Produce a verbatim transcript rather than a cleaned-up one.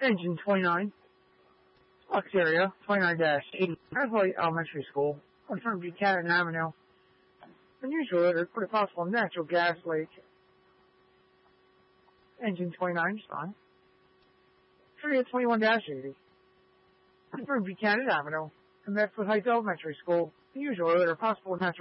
Engine twenty-nine, Fox area, twenty-nine eighty, Northlight Elementary School, confirmed Buchanan Avenue. Unusual odor, could a possible natural gas leak. Engine twenty-nine is fine. Area twenty-one eighty, confirmed Buchanan Avenue, and Medford Heights Elementary School. Unusual odor, possible natural